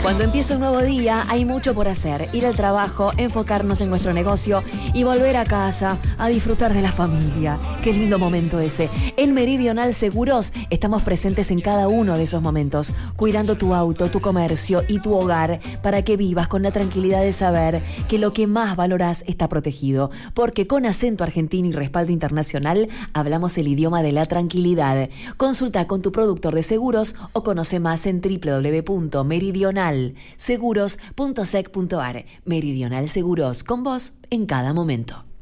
Cuando empieza un nuevo día, hay mucho por hacer. Ir al trabajo, enfocarnos en nuestro negocio y volver a casa a disfrutar de la familia. Qué lindo momento ese. En Meridional Seguros estamos presentes en cada uno de esos momentos, cuidando tu auto, tu comercio y tu hogar para que vivas con la tranquilidad de saber que lo que más valorás está protegido. Porque con acento argentino y respaldo internacional hablamos el idioma de la tranquilidad. Consulta con tu productor de seguros o conoce más en www.meridionalseguros.sec.ar. Meridional Seguros, con vos en cada momento.